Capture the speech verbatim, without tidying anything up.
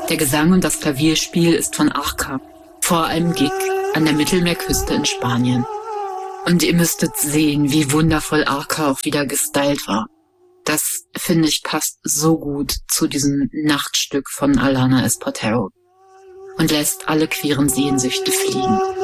Der Gesang und das Klavierspiel ist von Arca, vor einem Gig an der Mittelmeerküste in Spanien. Und ihr müsstet sehen, wie wundervoll Arca auch wieder gestylt war. Das, finde ich, passt so gut zu diesem Nachtstück von Alana Espartero und lässt alle queeren Sehnsüchte fliegen.